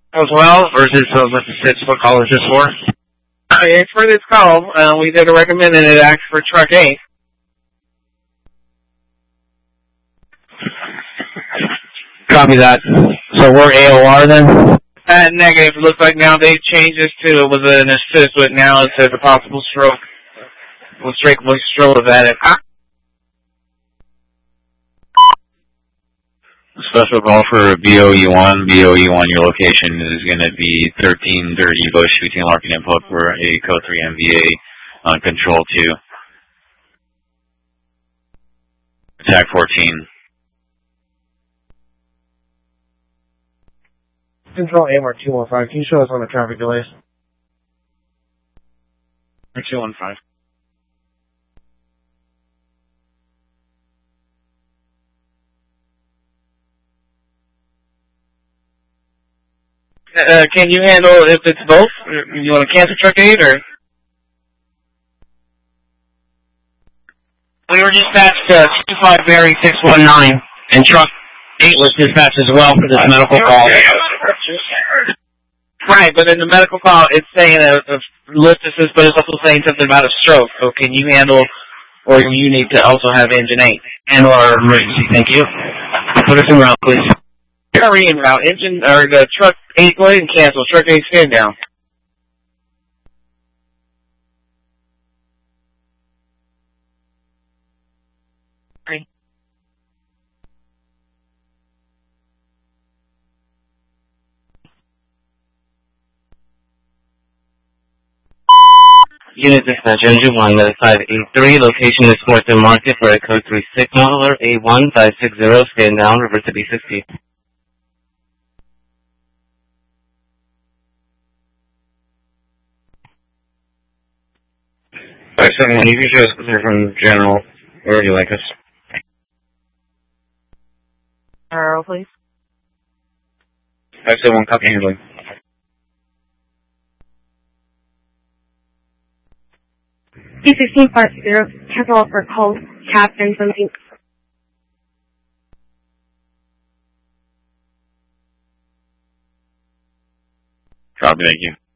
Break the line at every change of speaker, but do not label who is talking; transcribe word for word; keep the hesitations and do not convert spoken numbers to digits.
As well, or is this uh, what the six foot call is this for?
Okay, for this call, uh, we did a recommended it act for truck eight.
Copy that. So we're A O R then?
Uh, negative. It looks like now they've changed this to, it was an assist, but now it says a possible stroke. Well, straight voice stroke was added.
Special call for B O E one. B O E one, your location is going to be thirteen Dirty Bush between Larkin and Polk for a code three M V A on control two. Attack fourteen.
Control A M R two one five, can you show us on the traffic delays?
two one five.
Uh, can you handle if it's both? You want to cancel truck eight, or?
We were dispatched to two five Barry six one nine, and truck eight was dispatched as well for this medical call.
Right, but in the medical call, it's saying a, a lift assist, but it's also saying something about a stroke. So can you handle, or you need to also have engine eight?
Handle our emergency, thank you. Put us in route, please.
Hurry en route. Engine, or the truck eight, go ahead and cancel. Truck eight, stand down. Three.
Unit dispatch, engine one, five eight three, location is fourth and Market for a code three six modeler, A one five six zero, stand down, revert to B sixty.
Five seven one, you can show us clear from General. Where would you like us?
Arrow, please.
Five seven one, copy handling.
C sixteen five zero, cancel for call captain something.
Copy, thank you.